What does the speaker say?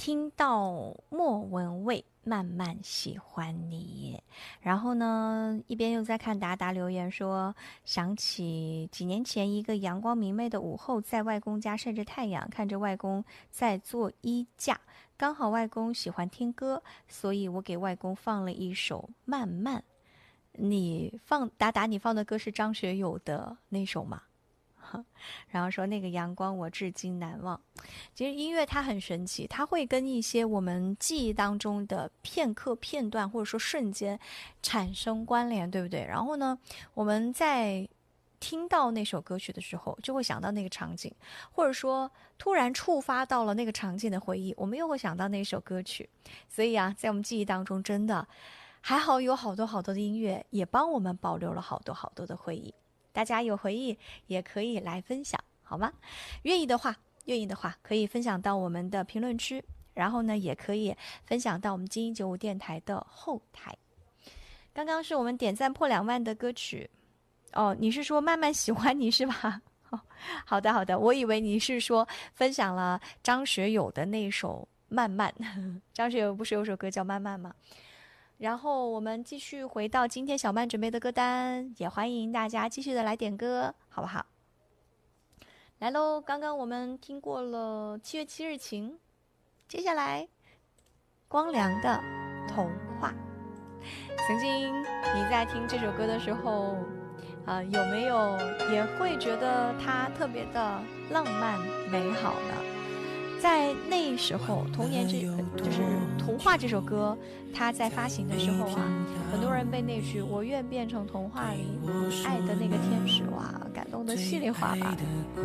听到莫文蔚慢慢喜欢你，然后呢，一边又在看达达留言说，想起几年前一个阳光明媚的午后，在外公家晒着太阳，看着外公在做衣架，刚好外公喜欢听歌，所以我给外公放了一首《慢慢》。达达，你放的歌是张学友的那首吗？然后说那个阳光我至今难忘。其实音乐它很神奇，它会跟一些我们记忆当中的片刻片段或者说瞬间产生关联，对不对？然后呢，我们在听到那首歌曲的时候就会想到那个场景，或者说突然触发到了那个场景的回忆，我们又会想到那首歌曲。所以啊，在我们记忆当中真的还好有好多好多的音乐也帮我们保留了好多好多的回忆。大家有回忆也可以来分享，好吗？愿意的话可以分享到我们的评论区，然后呢，也可以分享到我们精英95电台的后台。刚刚是我们点赞破2万的歌曲哦，你是说慢慢喜欢你是吧？哦，好的好的，我以为你是说分享了张学友的那首慢慢。张学友不是有首歌叫慢慢吗？然后我们继续回到今天小曼准备的歌单，也欢迎大家继续的来点歌，好不好？来喽，刚刚我们听过了7月7日晴，接下来光良的童话。曾经你在听这首歌的时候有没有也会觉得它特别的浪漫美好呢？在那时候童年就是童话这首歌它在发行的时候很多人被那句我愿变成童话里你爱的那个天使感动得稀里哗啦的。